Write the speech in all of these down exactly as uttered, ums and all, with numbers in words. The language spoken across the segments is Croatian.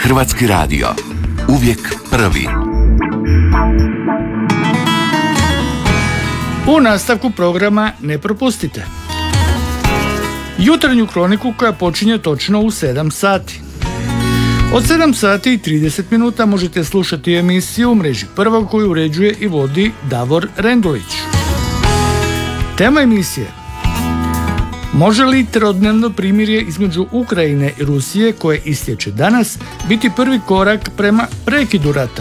Hrvatski radio. Uvijek prvi. U nastavku programa ne propustite jutarnju kroniku koja počinje točno u sedam sati. Od sedam sati i trideset minuta možete slušati emisiju u mreži Prvog koju uređuje i vodi Davor Rendulić. Tema emisije: može li trodnevno primirje između Ukrajine i Rusije, koje istječe danas, biti prvi korak prema prekidu rata?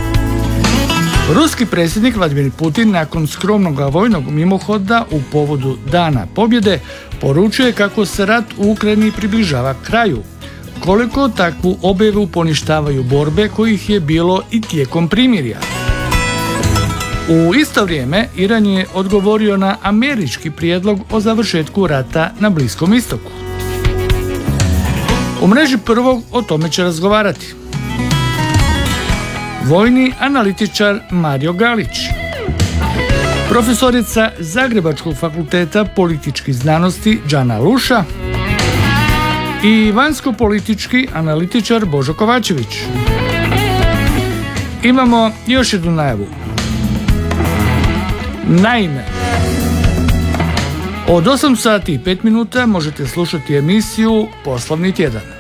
Ruski predsjednik Vladimir Putin nakon skromnog vojnog mimohoda u povodu Dana pobjede poručuje kako se rat u Ukrajini približava kraju. Koliko takvu objavu poništavaju borbe kojih je bilo i tijekom primirja? U isto vrijeme Iran je odgovorio na američki prijedlog o završetku rata na Bliskom istoku. U mreži Prvog o tome će razgovarati vojni analitičar Mario Galić, profesorica Zagrebačkog fakulteta političkih znanosti Đana Luša i vanjsko-politički analitičar Božo Kovačević. Imamo još jednu najavu. Naime, od osam sati i pet minuta možete slušati emisiju Poslovni tjedan.